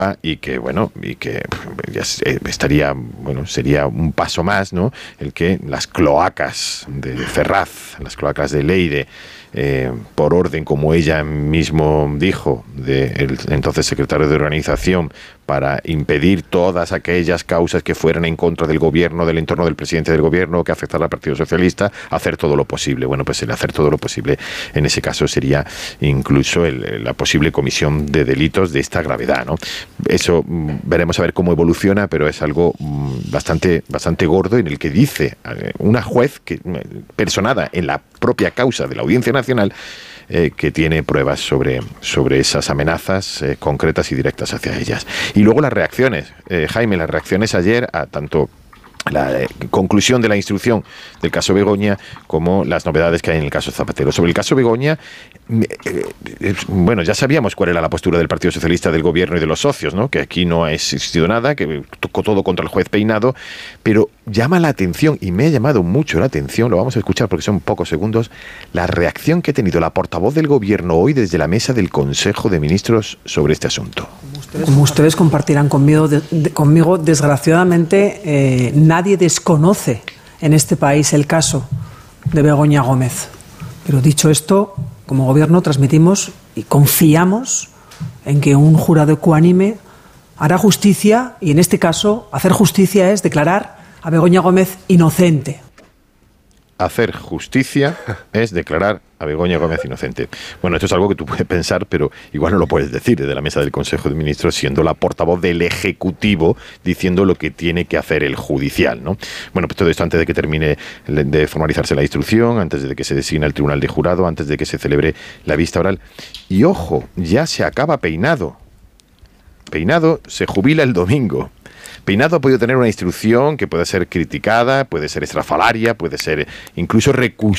y que ya estaría, sería un paso más, ¿no? El que las cloacas de Ferraz, las cloacas de Leire, por orden, como ella mismo dijo, del entonces secretario de Organización, para impedir todas aquellas causas que fueran en contra del gobierno, del entorno del presidente del gobierno, que afectaran al Partido Socialista, hacer todo lo posible. Bueno, pues el hacer todo lo posible en ese caso sería incluso la posible comisión de delitos de esta gravedad, ¿no? Eso veremos a ver cómo evoluciona, pero es algo bastante gordo, en el que dice una juez personada en la propia causa de la Audiencia Nacional, que tiene pruebas sobre esas amenazas concretas y directas hacia ellas. Y luego las reacciones, Jaime, las reacciones ayer a tanto la conclusión de la instrucción del caso Begoña como las novedades que hay en el caso Zapatero. Sobre el caso Begoña, ya sabíamos cuál era la postura del Partido Socialista, del gobierno y de los socios, ¿no? Que aquí no ha existido nada, que tocó todo contra el juez Peinado, pero llama la atención, y me ha llamado mucho la atención, lo vamos a escuchar porque son pocos segundos, la reacción que ha tenido la portavoz del gobierno hoy desde la mesa del Consejo de Ministros sobre este asunto. Como ustedes compartirán conmigo, desgraciadamente nadie desconoce en este país el caso de Begoña Gómez. Pero dicho esto, como gobierno transmitimos y confiamos en que un jurado ecuánime hará justicia, y en este caso hacer justicia es declarar a Begoña Gómez inocente. Hacer justicia es declarar a Begoña Gómez inocente. Bueno, esto es algo que tú puedes pensar, pero igual no lo puedes decir desde la mesa del Consejo de Ministros, siendo la portavoz del Ejecutivo, diciendo lo que tiene que hacer el judicial, ¿no? Bueno, pues todo esto antes de que termine de formalizarse la instrucción, antes de que se designe el tribunal de jurado, antes de que se celebre la vista oral. Y ojo, ya se acaba Peinado. Peinado se jubila el domingo. Peinado ha podido tener una instrucción que puede ser criticada, puede ser estrafalaria, puede ser incluso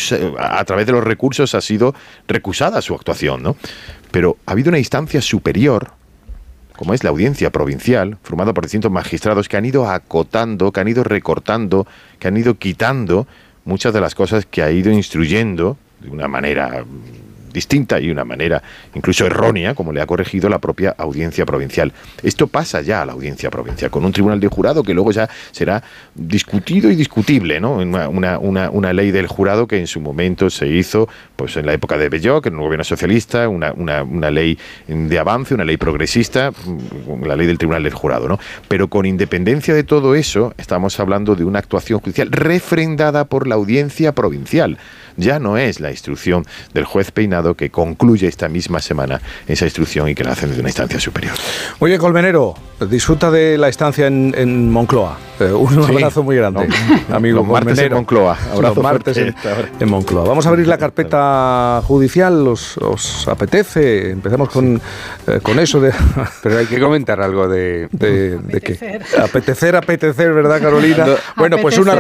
a través de los recursos ha sido recusada su actuación, ¿no? Pero ha habido una instancia superior, como es la Audiencia Provincial, formada por distintos magistrados que han ido acotando, que han ido recortando, que han ido quitando muchas de las cosas que ha ido instruyendo de una manera distinta y una manera incluso errónea, como le ha corregido la propia Audiencia Provincial. Esto pasa ya a la Audiencia Provincial, con un tribunal de jurado que luego ya será discutido y discutible, ¿no? Una ley del jurado que en su momento se hizo pues en la época de Belloc, en el gobierno socialista, una ley de avance, una ley progresista, la ley del tribunal del jurado, ¿no? Pero con independencia de todo eso, estamos hablando de una actuación judicial refrendada por la Audiencia Provincial. Ya no es la instrucción del juez Peinado, que concluye esta misma semana esa instrucción y que la hacen desde una instancia superior. Oye, Colmenero, disfruta de la estancia en Moncloa. Un abrazo muy grande, amigo los martes Colmenero. en Moncloa. Abrazo los martes en Moncloa. Vamos a abrir la carpeta judicial. ¿Os apetece? Empezamos con eso de... Pero hay que comentar algo de qué. Apetecer, ¿verdad, Carolina? Bueno, pues una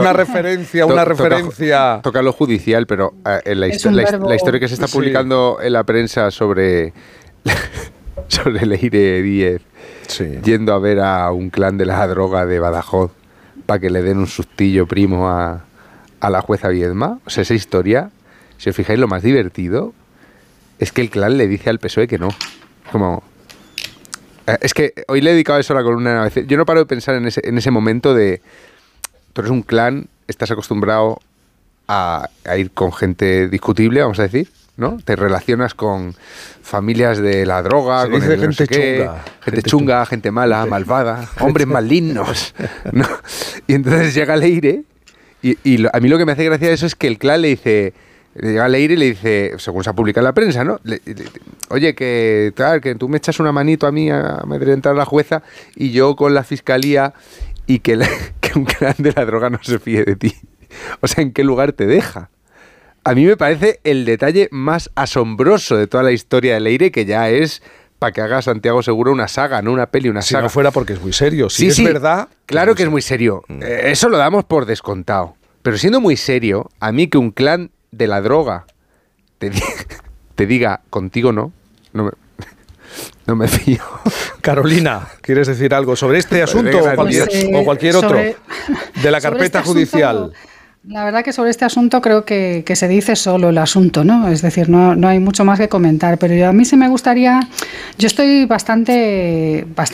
referencia. Toca lo judicial, pero la historia que se está publicando en la prensa sobre Leire Díez yendo a ver a un clan de la droga de Badajoz para que le den un sustillo primo a la jueza Viedma. O sea, esa historia, si os fijáis, lo más divertido es que el clan le dice al PSOE que no. Como... Es que hoy le he dedicado a eso a la columna. Yo no paro de pensar en ese momento de... Tú eres un clan, estás acostumbrado a ir con gente discutible, vamos a decir, ¿no? Te relacionas con familias de la droga, se con dice el no sé qué, gente chunga, gente mala, malvada, hombres malignos, ¿no? Y entonces llega Leire y a mí lo que me hace gracia de eso es que el clan le dice... Llega Leire y le dice, según se ha publicado en la prensa, ¿no? Oye, que tú me echas una manito a mí a amedrentar a la jueza y yo con la fiscalía y que un clan de la droga no se fíe de ti. O sea, ¿en qué lugar te deja? A mí me parece el detalle más asombroso de toda la historia de Leire, que ya es para que haga Santiago Seguro una saga, no una peli, una saga. Si no fuera porque es muy serio. Si sí, es verdad... Claro que es muy serio. Eso lo damos por descontado. Pero siendo muy serio, a mí que un clan de la droga te diga contigo no me fío. Carolina, ¿quieres decir algo sobre este asunto o cualquier otro de la carpeta judicial? La verdad que sobre este asunto creo que se dice solo el asunto, ¿no? Es decir, no hay mucho más que comentar, pero a mí sí me gustaría, yo estoy bastante